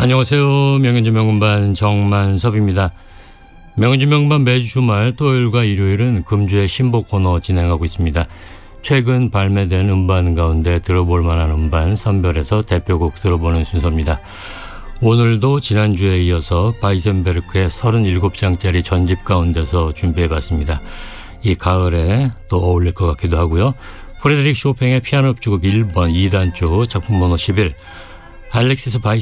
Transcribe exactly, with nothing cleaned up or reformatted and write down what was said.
안녕하세요. 명현주 명음반 정만섭입니다. 명현주 명음반 매주 주말 토요일과 일요일은 금주의 신곡 코너 진행하고 있습니다. 최근 발매된 음반 가운데 들어볼 만한 음반 선별해서 대표곡 들어보는 순서입니다. 오늘도 지난주에 이어서 바이센베르크의 서른일곱 장짜리 전집 가운데서 준비해봤습니다. 이 가을에 또 어울릴 것 같기도 하고요. 프레드릭 쇼팽의 피아노 협주곡 일 번 이 단조 작품 번호 십일, 알렉시스 바이센